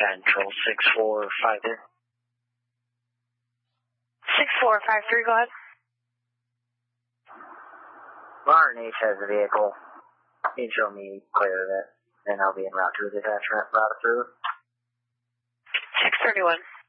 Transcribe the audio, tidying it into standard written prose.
Central 6453. 6453, go ahead. Martin H has a vehicle. You can show me clear of it, and I'll be en route to the attachment, route through. 631.